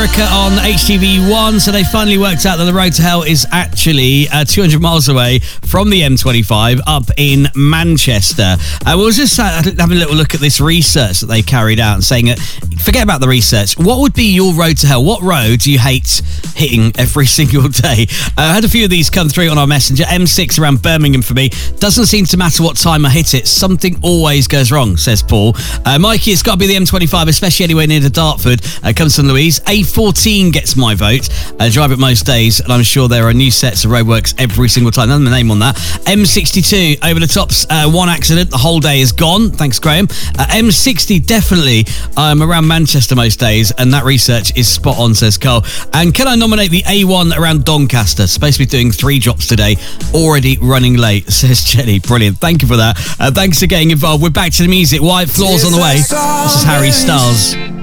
America on HTV1. So they finally worked out that the road to hell is actually 200 miles away from the M25 up in Manchester. We'll just have a little look at this research that they carried out and saying that, forget about the research. What would be your road to hell? What road do you hate hitting every single day? I had a few of these come through on our messenger. M6 around Birmingham for me. Doesn't seem to matter what time I hit it. Something always goes wrong, says Paul. Mikey, it's got to be the M25, especially anywhere near to Dartford. Comes from Louise. A14 gets my vote. Drive it most days, and I'm sure there are new sets of roadworks every single time. None of the name on that. M62 over the tops. One accident. The whole day is gone. Thanks, Graham. M60 definitely around Manchester most days, and that research is spot on, says Carl. And can I nominate the A1 around Doncaster? Supposed to be doing 3 drops today. Already running late, says Jenny. Brilliant. Thank you for that. Thanks for getting involved. We're back to the music. White Floors on the way. This is Harry Styles.